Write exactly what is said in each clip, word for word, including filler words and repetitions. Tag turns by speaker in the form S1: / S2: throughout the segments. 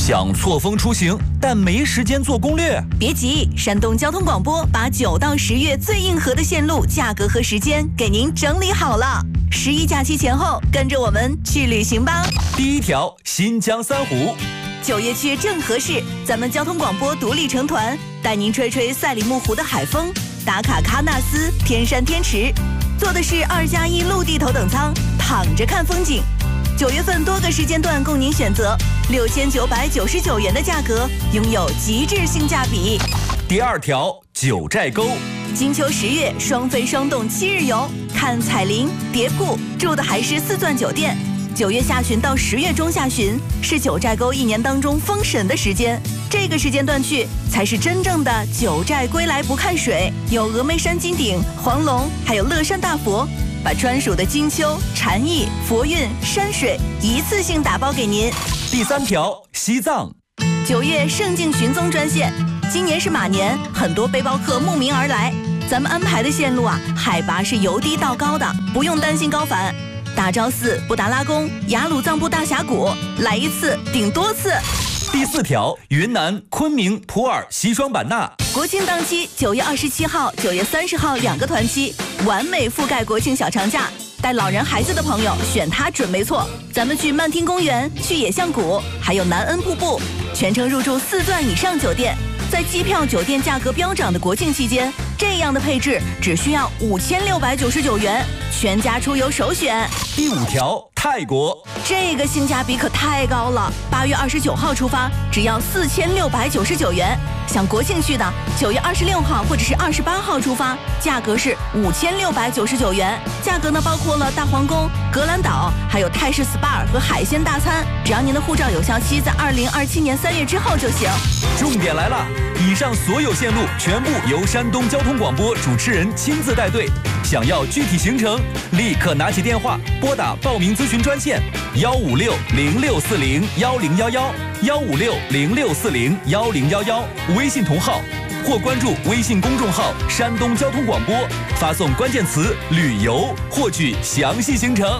S1: 想错峰出行，但没时间做攻略？
S2: 别急，山东交通广播把九到十月最硬核的线路、价格和时间给您整理好了。十一假期前后，跟着我们去旅行吧。
S1: 第一条，新疆三湖。
S2: 九月去正合适，咱们交通广播独立成团，带您吹吹赛里木湖的海风，打卡喀纳斯、天山天池，坐的是二加一陆地头等舱，躺着看风景。九月份多个时间段供您选择，六千九百九十九元的价格，拥有极致性价比。
S1: 第二条，九寨沟。
S2: 金秋十月双飞双动七日游，看彩铃、蝶瀑，住的还是四钻酒店。九月下旬到十月中下旬是九寨沟一年当中封神的时间，这个时间段去才是真正的九寨归来不看水，有峨眉山金顶、黄龙，还有乐山大佛，把专属的金秋、禅意、佛韵、山水一次性打包给您。
S1: 第三条，西藏。
S2: 九月圣境寻踪专线，今年是马年，很多背包客慕名而来，咱们安排的线路啊，海拔是由低到高的，不用担心高反。大昭寺、布达拉宫、雅鲁藏布大峡谷，来一次顶多次。
S1: 第四条，云南昆明、普洱、西双版纳。
S2: 国庆档期，九月二十七号、九月三十号两个团期，完美覆盖国庆小长假。带老人孩子的朋友选它准没错。咱们去曼听公园，去野象谷，还有南恩瀑布，全程入住四钻以上酒店。在机票、酒店价格飙涨的国庆期间，这样的配置只需要五千六百九十九元，全家出游首选。
S1: 第五条，泰国。
S2: 这个性价比可太高了，八月二十九号出发，只要四千六百九十九元。想国庆去的，九月二十六号或者是二十八号出发，价格是五千六百九十九元。价格呢包括了大皇宫、格兰岛，还有泰式 S P A 和海鲜大餐。只要您的护照有效期在二零二七年三月之后就行。
S1: 重点来了，以上所有线路全部由山东交通广播主持人亲自带队。想要具体行程，立刻拿起电话拨打报名咨询专线幺五六零六四零幺零幺幺幺五六零六四零幺零幺幺，微信同号或关注微信公众号山东交通广播，发送关键词旅游获取详细行程。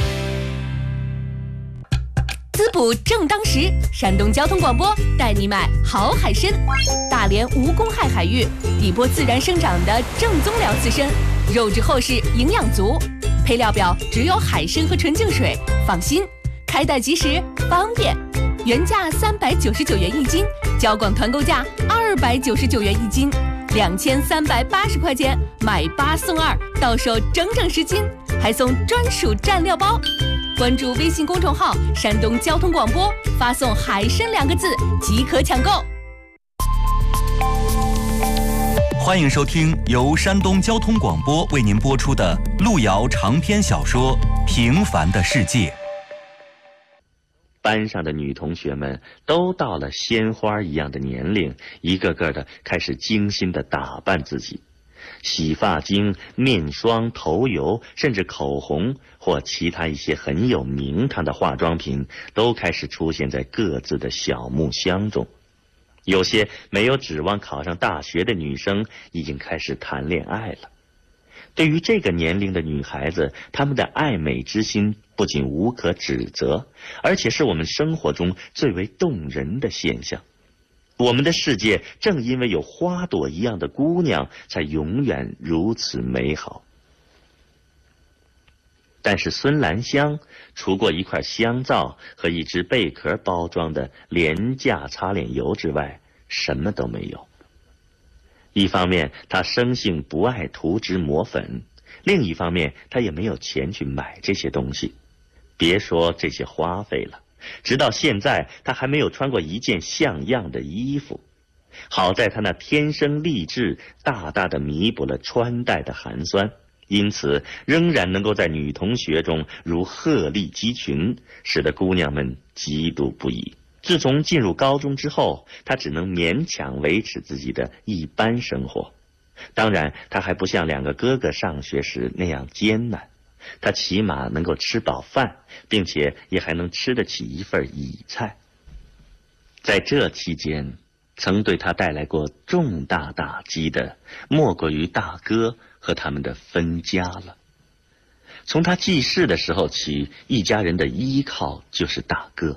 S3: 滋补正当时，山东交通广播带你买好海参。大连无公害海域，底波自然生长的正宗辽刺参，肉质厚实，营养足。配料表只有海参和纯净水，放心，开袋即食，方便。原价三百九十九元一斤，交广团购价二百九十九元一斤，两千三百八十块钱买八送二，到手整整十斤，还送专属蘸料包。关注微信公众号山东交通广播，发送海参两个字即可抢购。
S1: 欢迎收听由山东交通广播为您播出的路遥长篇小说《平凡的世界》。
S4: 班上的女同学们都到了鲜花一样的年龄，一个个的开始精心的打扮自己。洗发精、面霜、头油，甚至口红或其他一些很有名堂的化妆品，都开始出现在各自的小木箱中。有些没有指望考上大学的女生已经开始谈恋爱了。对于这个年龄的女孩子，她们的爱美之心不仅无可指责，而且是我们生活中最为动人的现象。我们的世界正因为有花朵一样的姑娘，才永远如此美好。但是孙兰香除过一块香皂和一只贝壳包装的廉价擦脸油之外，什么都没有。一方面她生性不爱涂脂抹粉，另一方面她也没有钱去买这些东西，别说这些花费了，直到现在她还没有穿过一件像样的衣服。好在她那天生丽质大大的弥补了穿戴的寒酸，因此仍然能够在女同学中如鹤立鸡群，使得姑娘们嫉妒不已。自从进入高中之后，她只能勉强维持自己的一般生活。当然她还不像两个哥哥上学时那样艰难，她起码能够吃饱饭，并且也还能吃得起一份乙菜。在这期间，曾对她带来过重大打击的，莫过于大哥和他们的分家了。从他记事的时候起，一家人的依靠就是大哥。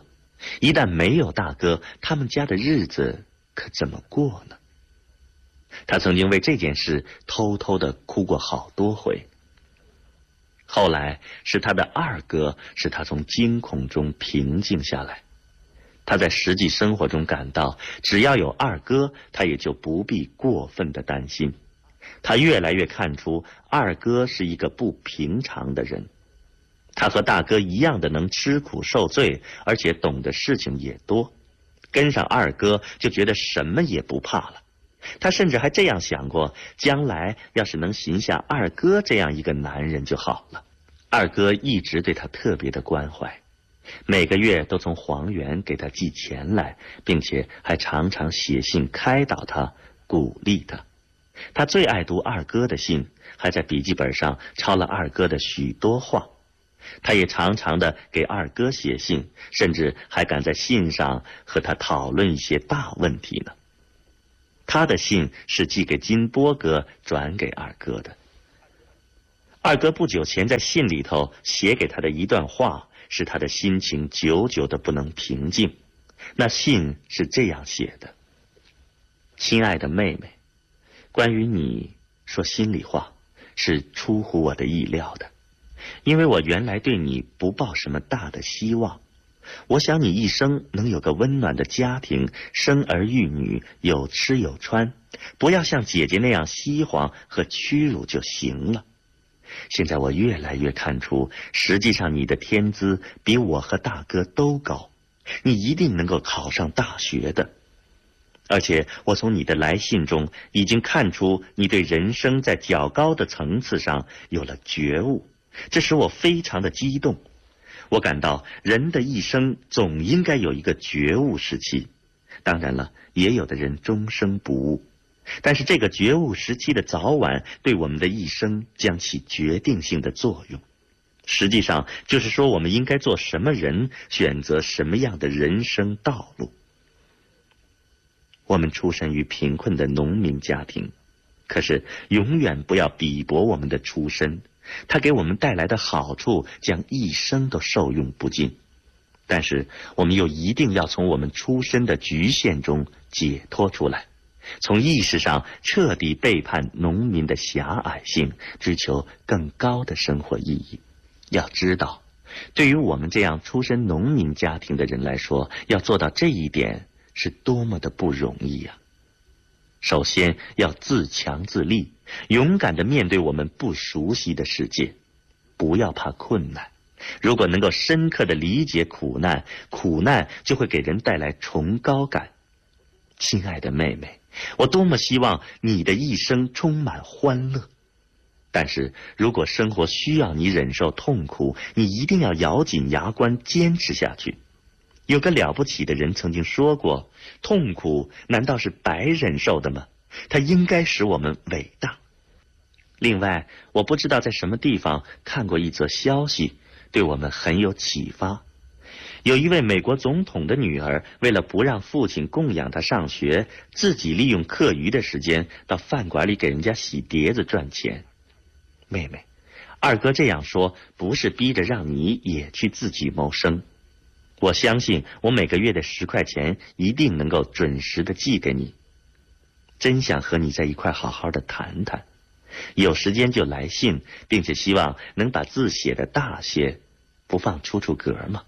S4: 一旦没有大哥，他们家的日子可怎么过呢？他曾经为这件事偷偷地哭过好多回。后来是他的二哥使他从惊恐中平静下来。他在实际生活中感到，只要有二哥，他也就不必过分的担心。他越来越看出二哥是一个不平常的人。他和大哥一样的能吃苦受罪，而且懂的事情也多。跟上二哥就觉得什么也不怕了。他甚至还这样想过，将来要是能寻下二哥这样一个男人就好了。二哥一直对他特别的关怀，每个月都从黄原给他寄钱来，并且还常常写信开导他，鼓励他。他最爱读二哥的信，还在笔记本上抄了二哥的许多话。他也常常的给二哥写信，甚至还敢在信上和他讨论一些大问题呢。他的信是寄给金波哥转给二哥的。二哥不久前在信里头写给他的一段话，使他的心情久久的不能平静。那信是这样写的：亲爱的妹妹，关于你说心里话，是出乎我的意料的，因为我原来对你不抱什么大的希望。我想你一生能有个温暖的家庭，生儿育女，有吃有穿，不要像姐姐那样稀黄和屈辱就行了。现在我越来越看出，实际上你的天资比我和大哥都高，你一定能够考上大学的。而且我从你的来信中已经看出你对人生在较高的层次上有了觉悟，这使我非常的激动。我感到人的一生总应该有一个觉悟时期，当然了，也有的人终生不悟，但是这个觉悟时期的早晚对我们的一生将起决定性的作用。实际上就是说，我们应该做什么人，选择什么样的人生道路。我们出身于贫困的农民家庭，可是永远不要鄙薄我们的出身，它给我们带来的好处将一生都受用不尽。但是我们又一定要从我们出身的局限中解脱出来，从意识上彻底背叛农民的狭隘性，追求更高的生活意义。要知道，对于我们这样出身农民家庭的人来说，要做到这一点是多么的不容易啊！首先要自强自立，勇敢地面对我们不熟悉的世界，不要怕困难。如果能够深刻地理解苦难，苦难就会给人带来崇高感。亲爱的妹妹，我多么希望你的一生充满欢乐。但是如果生活需要你忍受痛苦，你一定要咬紧牙关坚持下去。有个了不起的人曾经说过，痛苦难道是白忍受的吗？它应该使我们伟大。另外，我不知道在什么地方看过一则消息，对我们很有启发。有一位美国总统的女儿，为了不让父亲供养她上学，自己利用课余的时间到饭馆里给人家洗碟子赚钱。妹妹，二哥这样说不是逼着让你也去自己谋生。我相信我每个月的十块钱一定能够准时的寄给你。真想和你在一块好好的谈谈，有时间就来信，并且希望能把字写得大些，不放出处格吗？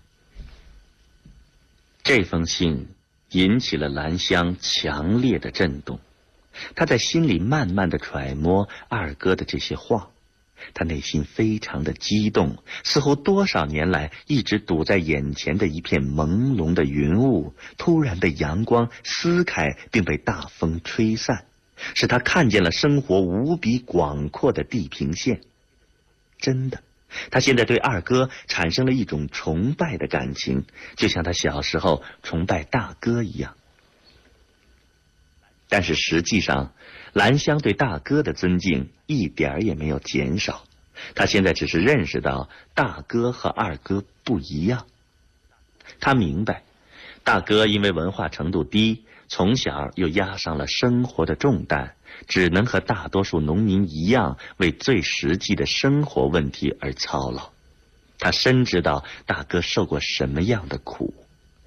S4: 这封信引起了兰香强烈的震动，她在心里慢慢的揣摩二哥的这些话。他内心非常的激动，似乎多少年来一直堵在眼前的一片朦胧的云雾，突然被阳光撕开，并被大风吹散，使他看见了生活无比广阔的地平线。真的，他现在对二哥产生了一种崇拜的感情，就像他小时候崇拜大哥一样。但是实际上，兰香对大哥的尊敬一点也没有减少，他现在只是认识到大哥和二哥不一样。他明白，大哥因为文化程度低，从小又压上了生活的重担，只能和大多数农民一样，为最实际的生活问题而操劳。他深知道大哥受过什么样的苦，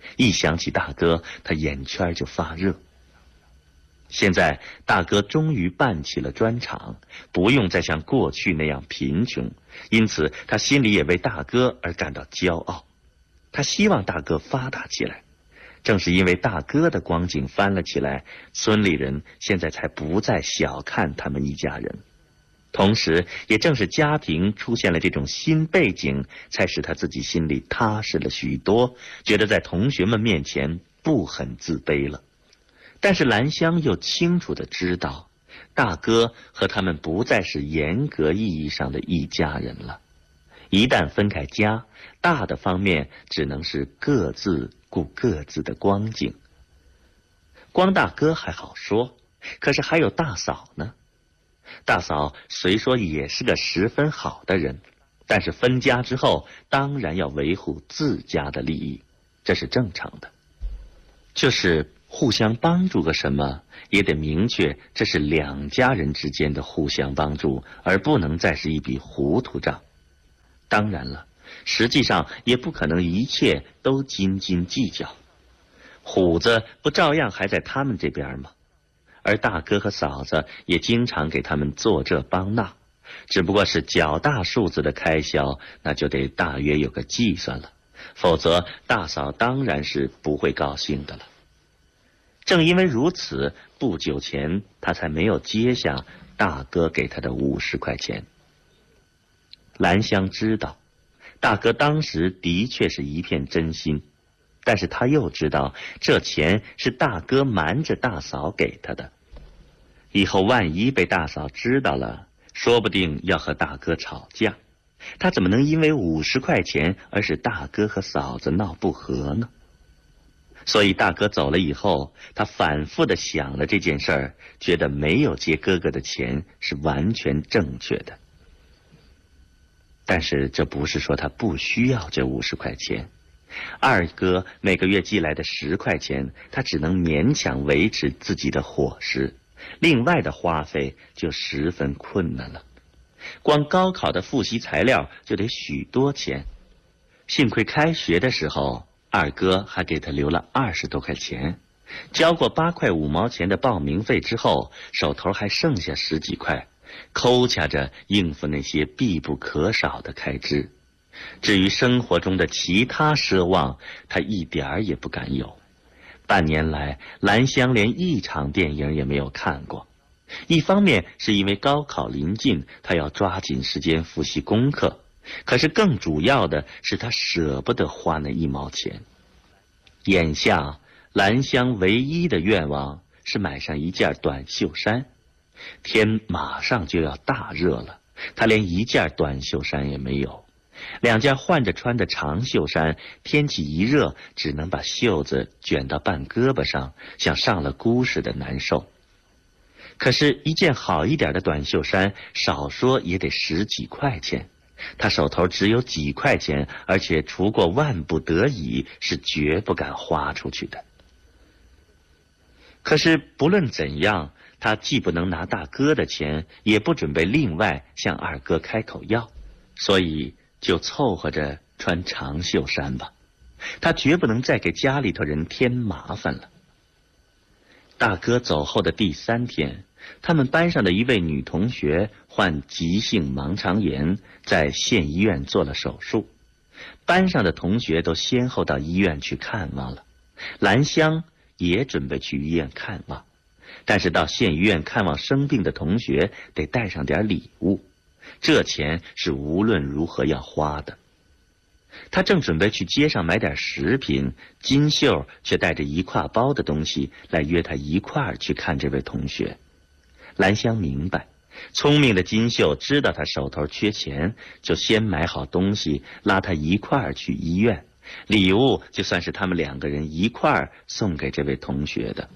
S4: 一想起大哥，他眼圈就发热。现在大哥终于办起了砖厂，不用再像过去那样贫穷，因此他心里也为大哥而感到骄傲。他希望大哥发达起来，正是因为大哥的光景翻了起来，村里人现在才不再小看他们一家人。同时也正是家庭出现了这种新背景，才使他自己心里踏实了许多，觉得在同学们面前不很自卑了。但是兰香又清楚地知道，大哥和他们不再是严格意义上的一家人了。一旦分开家，大的方面只能是各自顾各自的光景。光大哥还好说，可是还有大嫂呢。大嫂虽说也是个十分好的人，但是分家之后当然要维护自家的利益，这是正常的。就是互相帮助个什么，也得明确这是两家人之间的互相帮助，而不能再是一笔糊涂账。当然了，实际上也不可能一切都斤斤计较。虎子不照样还在他们这边吗？而大哥和嫂子也经常给他们做这帮那，只不过是较大数字的开销，那就得大约有个计算了，否则大嫂当然是不会高兴的了。正因为如此，不久前他才没有接下大哥给他的五十块钱。兰香知道，大哥当时的确是一片真心，但是他又知道这钱是大哥瞒着大嫂给他的，以后万一被大嫂知道了，说不定要和大哥吵架，他怎么能因为五十块钱而使大哥和嫂子闹不和呢？所以大哥走了以后，他反复地想了这件事儿，觉得没有接哥哥的钱是完全正确的。但是这不是说他不需要这五十块钱，二哥每个月寄来的十块钱，他只能勉强维持自己的伙食，另外的花费就十分困难了。光高考的复习材料就得许多钱，幸亏开学的时候二哥还给他留了二十多块钱，交过八块五毛钱的报名费之后，手头还剩下十几块，抠掐着应付那些必不可少的开支。至于生活中的其他奢望，他一点儿也不敢有。半年来，兰香连一场电影也没有看过。一方面是因为高考临近，他要抓紧时间复习功课，可是更主要的是他舍不得花那一毛钱。眼下兰香唯一的愿望是买上一件短袖衫，天马上就要大热了，他连一件短袖衫也没有。两件换着穿的长袖衫，天气一热只能把袖子卷到半胳膊上，像上了箍似的难受。可是一件好一点的短袖衫，少说也得十几块钱，他手头只有几块钱，而且除过万不得已，是绝不敢花出去的。可是不论怎样，他既不能拿大哥的钱，也不准备另外向二哥开口要，所以就凑合着穿长袖衫吧，他绝不能再给家里头人添麻烦了。大哥走后的第三天，他们班上的一位女同学患急性盲肠炎，在县医院做了手术。班上的同学都先后到医院去看望了，兰香也准备去医院看望，但是到县医院看望生病的同学得带上点礼物，这钱是无论如何要花的。他正准备去街上买点食品，金秀却带着一挎包的东西来约他一块儿去看这位同学。兰香明白，聪明的金秀知道他手头缺钱，就先买好东西拉他一块儿去医院，礼物就算是他们两个人一块儿送给这位同学的。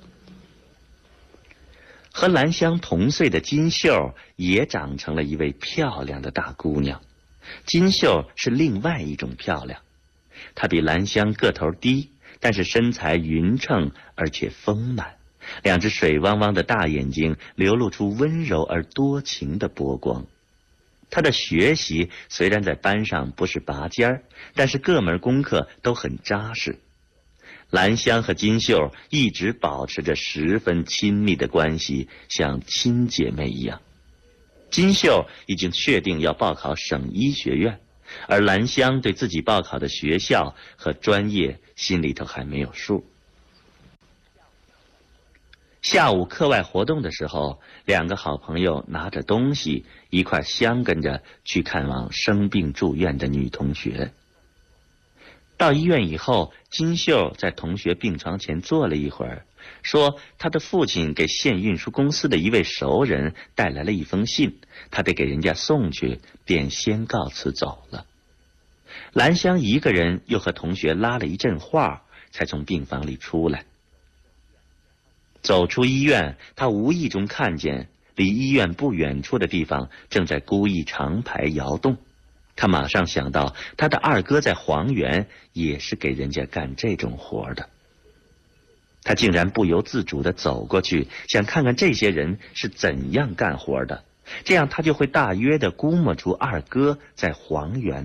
S4: 和兰香同岁的金秀也长成了一位漂亮的大姑娘。金秀是另外一种漂亮，她比兰香个头低，但是身材匀称而且丰满，两只水汪汪的大眼睛流露出温柔而多情的波光。她的学习虽然在班上不是拔尖儿，但是各门功课都很扎实。 兰香和金秀一直保持着十分亲密的关系，像亲姐妹一样。金秀已经确定要报考省医学院，而兰香对自己报考的学校和专业心里头还没有数。下午课外活动的时候，两个好朋友拿着东西一块相跟着去看望生病住院的女同学。到医院以后，金秀在同学病床前坐了一会儿，说他的父亲给县运输公司的一位熟人带来了一封信，他得给人家送去，便先告辞走了。兰香一个人又和同学拉了一阵话，才从病房里出来。走出医院，他无意中看见离医院不远处的地方正在故意长排摇动。他马上想到他的二哥在黄原也是给人家干这种活的。他竟然不由自主地走过去，想看看这些人是怎样干活的，这样他就会大约地估摸出二哥在黄原